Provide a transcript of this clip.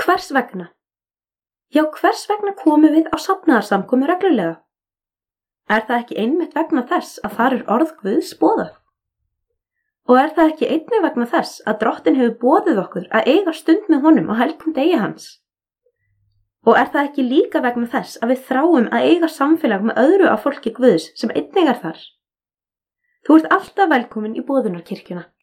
hvers vegna? Já, hvers vegna komum við á safnaðarsamkomu reglulega? Er það ekki einmitt vegna þess að þar orð Guðs boðað? Og er það ekki einnig vegna þess að Drottinn hefur boðið okkur að eiga stund með honum á helgum degi hans? Og er það ekki líka vegna þess að við þráum að eiga samfélag með öðru af fólki Guðs sem einnig þar? Þú ert alltaf velkomin í boðunarkirkjuna.